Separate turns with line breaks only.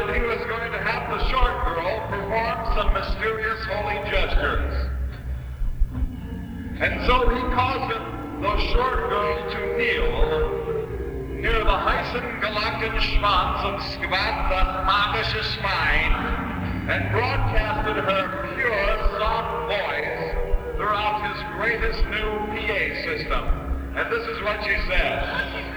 that he was going to have the short girl perform some mysterious holy gestures. And so he caused the short girl to kneel near the Heisen Galakten Schwanz of Skvat Magische Schwein and broadcasted her pure, soft voice throughout his greatest new PA system. And this is what she said.